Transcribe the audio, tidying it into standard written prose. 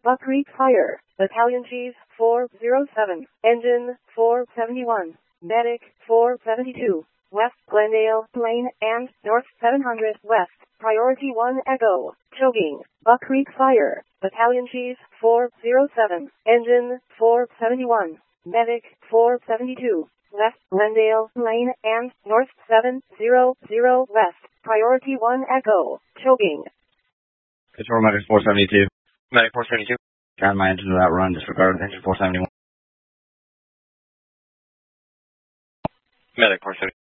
Buck Creek Fire, Battalion Chief 407, Engine 471, Medic 472, West Glendale, Lane, and North 700 West, Priority 1 Echo, choking, Buck Creek Fire, Battalion Chief 407, Engine 471, Medic 472, West Glendale, Lane, and North 700 West, Priority 1 Echo, choking. Control Medic 472. Medic 472. Got my engine without run, disregard engine 471. Medic 472.